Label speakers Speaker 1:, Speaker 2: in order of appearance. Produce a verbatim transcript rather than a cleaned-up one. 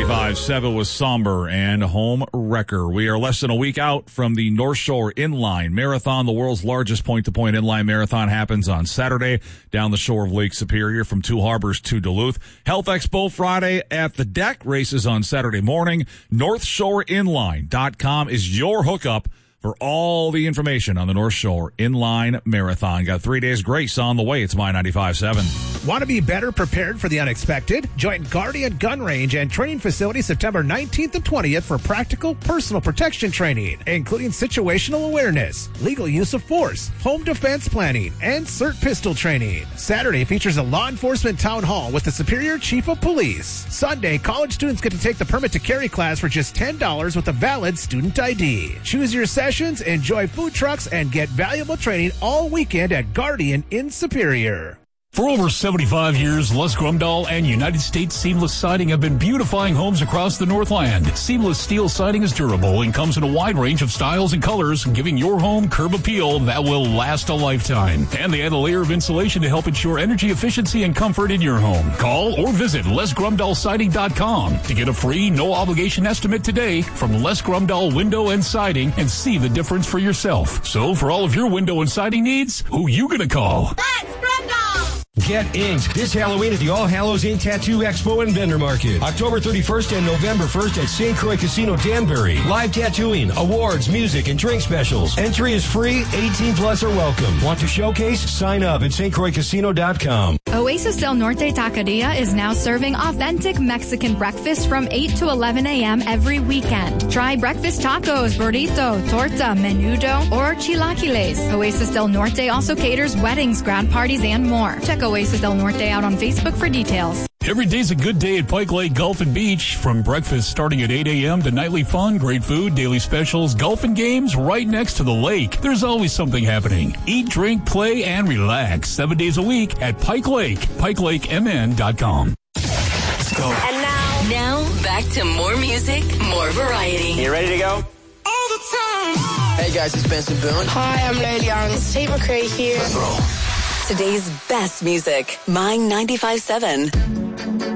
Speaker 1: ninety-five point seven with Somber and Home Wrecker. We are less than a week out from the North Shore Inline Marathon. The world's largest point-to-point inline marathon happens on Saturday down the shore of Lake Superior from Two Harbors to Duluth. Health Expo Friday at the deck. Races on Saturday morning. North Shore Inline dot com is your hookup for all the information on the North Shore Inline Marathon. Got three days grace on the way. It's My ninety-five point seven.
Speaker 2: Want to be better prepared for the unexpected? Join Guardian Gun Range and Training Facility September nineteenth and twentieth for practical personal protection training, including situational awareness, legal use of force, home defense planning, and C E R T pistol training. Saturday features a law enforcement town hall with the Superior Chief of Police. Sunday, college students get to take the permit to carry class for just ten dollars with a valid student I D. Choose your sessions, enjoy food trucks, and get valuable training all weekend at Guardian in Superior.
Speaker 3: For over seventy-five years, Les Grumdahl and United States Seamless Siding have been beautifying homes across the Northland. Seamless steel siding is durable and comes in a wide range of styles and colors, giving your home curb appeal that will last a lifetime. And they add a layer of insulation to help ensure energy efficiency and comfort in your home. Call or visit Les Grumdahl Siding dot com to get a free, no-obligation estimate today from Les Grumdahl Window and Siding and see the difference for yourself. So for all of your window and siding needs, who you gonna call?
Speaker 4: Les Grumdahl!
Speaker 5: Get inked this Halloween at the All Hallows Ink Tattoo Expo and Vendor Market. October thirty-first and November first at Saint Croix Casino Danbury. Live tattooing, awards, music, and drink specials. Entry is free. eighteen plus are welcome. Want to showcase? Sign up at S T Croix Casino dot com.
Speaker 6: Oasis del Norte Taqueria is now serving authentic Mexican breakfast from eight to eleven a.m. every weekend. Try breakfast tacos, burrito, torta, menudo, or chilaquiles. Oasis del Norte also caters weddings, grad parties, and more. Check Oasis del Norte out on Facebook for details.
Speaker 3: Every day's a good day at Pike Lake Golf and Beach. From breakfast starting at eight a.m. to nightly fun, great food, daily specials, golf and games right next to the lake. There's always something happening. Eat, drink, play, and relax seven days a week at Pike Lake. Pike Lake M N dot com.
Speaker 4: Let's go. And now,
Speaker 7: now back to more music, more variety.
Speaker 8: You ready to go?
Speaker 4: All the time.
Speaker 8: Hey guys, it's Benson Boone.
Speaker 9: Hi, I'm Lil Young. Tate McRae here.
Speaker 8: Let's roll.
Speaker 7: Today's best music, My ninety-five point seven.